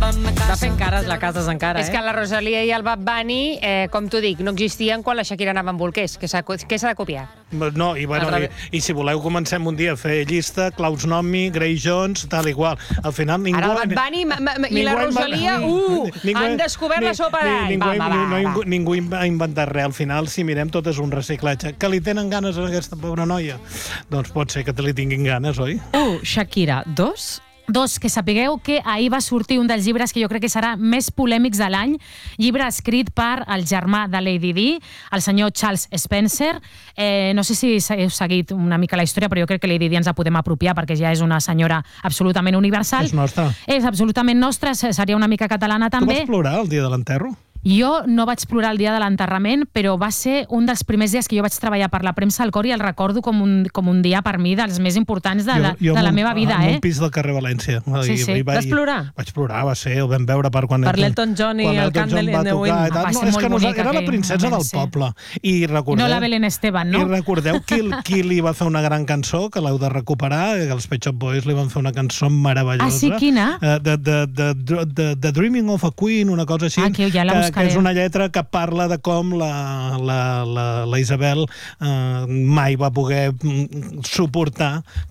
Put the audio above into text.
Està fent cares la Casas encara, És que la Rosalia i el Bad Bunny, com t'ho dic, no existien quan la Shakira anava amb bolquers. Què s'ha de copiar? No, i si voleu comencem un dia a fer llista, Klaus Nomi, Grace Jones, tal i qual. Al final ningú... Ara el Bad Bunny i la Rosalia, han descobert la sopa d'all. Ningú ha inventat res. Al final, si mirem, tot és un reciclatge. Que li tenen ganes a aquesta pobra noia? Doncs pot ser que te li tinguin ganes, oi? Shakira. 2, que sapigueu que ahir va sortir un dels llibres que jo crec que serà més polèmics de l'any, llibre escrit per el germà de Lady Di, el senyor Charles Spencer. No sé si heu seguit una mica la història, però jo crec que Lady Di ens la podem apropiar perquè ja és una senyora absolutament universal. És nostra. És absolutament nostra, seria una mica catalana també. Tu vas plorar el dia de l'enterro? Jo no vaig plorar el dia de l'enterrament, però va ser un dels primers dies que jo vaig treballar per la premsa al Cor i el recordo com un dia per mi dels més importants de la meva vida. En un pis del carrer València. Sí. Vas plorar? Vaig plorar, va ser, el vam veure per quan... Per l'Elton John i el Candle in the Wind. Va ser molt bonica. Era la princesa del poble. I no la Belén Esteban, no? I recordeu qui li va fer una gran cançó, que l'heu de recuperar, que els Pet Shop Boys li van fer una cançó meravellosa. Ah, sí? Quina? The Dreaming of a Queen, una cosa així. Que ja la buscaré. Que és una lletra que parla de com la Isabel mai va poder suportar